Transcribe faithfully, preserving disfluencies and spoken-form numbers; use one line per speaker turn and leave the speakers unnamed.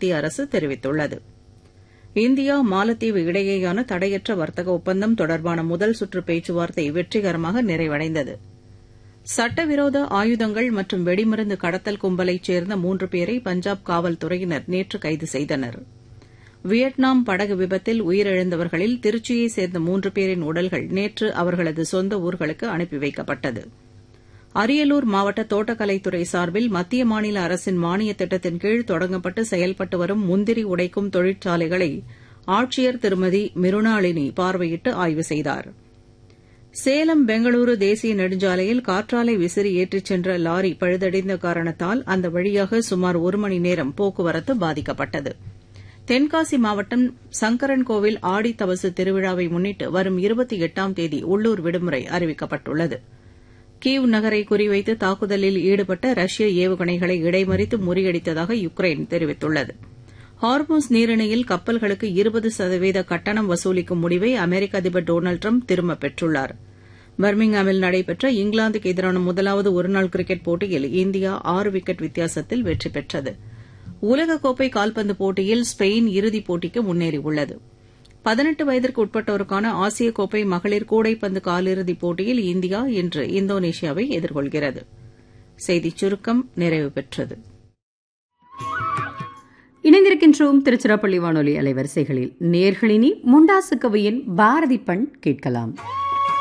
மத்திய அரசு தெரிவித்துள்ளது. இந்தியா மாலத்தீவு இடையேயான தடையற்ற வர்த்தக ஒப்பந்தம் தொடர்பான முதல் சுற்று பேச்சுவார்த்தை வெற்றிகரமாக நிறைவடைந்தது. சட்டவிரோத ஆயுதங்கள் மற்றும் வெடிமருந்து கடத்தல் கும்பலைச் சேர்ந்த மூன்று பேரை பஞ்சாப் காவல்துறையினர் நேற்று கைது செய்தனர். வியட்நாம் படகு விபத்தில் உயிரிழந்தவர்களில் திருச்சியைச் சேர்ந்த மூன்று பேரின் உடல்கள் நேற்று அவர்களது சொந்த ஊர்களுக்கு அனுப்பி வைக்கப்பட்டது. அரியலூர் மாவட்ட தோட்டக்கலைத்துறை சார்பில் மத்திய மாநில அரசின் மானிய திட்டத்தின் கீழ் தொடங்கப்பட்டு செயல்பட்டு வரும் முந்திரி உடைக்கும் தொழிற்சாலைகளை ஆட்சியர் திருமதி மிருணாளினி பார்வையிட்டு ஆய்வு செய்தார். சேலம் பெங்களூரு தேசிய நெடுஞ்சாலையில் காற்றாலை விசிறி ஏற்றிச் சென்ற லாரி பழுதடைந்த காரணத்தால் அந்த வழியாக சுமார் ஒரு மணி நேரம் போக்குவரத்து பாதிக்கப்பட்டது. தென்காசி மாவட்டம் சங்கரன்கோவில் ஆடித்தவசு திருவிழாவை முன்னிட்டு வரும் இருபத்தி எட்டாம் தேதி உள்ளூர் விடுமுறை அறிவிக்கப்பட்டுள்ளது. கீவ் நகரை குறிவைத்து தாக்குதலில் ஈடுபட்ட ரஷ்ய ஏவுகணைகளை இடைமறித்து முறியடித்ததாக யுக்ரைன் தெரிவித்துள்ளது. ஹார்மூஸ் நீரிணையில் கப்பல்களுக்கு இருபது சதவீத கட்டணம் வசூலிக்கும் முடிவை அமெரிக்க அதிபர் டொனால்டு டிரம்ப் திரும்பப் பெற்றுள்ளார். பர்மிங்ஹாமில் நடைபெற்ற இங்கிலாந்துக்கு எதிரான முதலாவது ஒருநாள் கிரிக்கெட் போட்டியில் இந்தியா ஆறு விக்கெட் வித்தியாசத்தில் வெற்றி பெற்றது. உலகக்கோப்பை கால்பந்து போட்டியில் ஸ்பெயின் இறுதிப் போட்டிக்கு முன்னேறியுள்ளது. பதினெட்டு வயதிற்கு உட்பட்டோருக்கான ஆசிய கோப்பை மகளிர் கூடைப்பந்து காலிறுதிப் போட்டியில் இந்தியா இன்று இந்தோனேஷியாவை எதிர்கொள்கிறது. செய்திச் சுருக்கம் நிறைவு பெற்றது.
இணைந்திருக்கின்றோம் திருச்சிராப்பள்ளி வானொலி அலைவரிசைகளில். நேர்களினி முண்டாசு கவியின் பாரதி பண் கேட்கலாம்.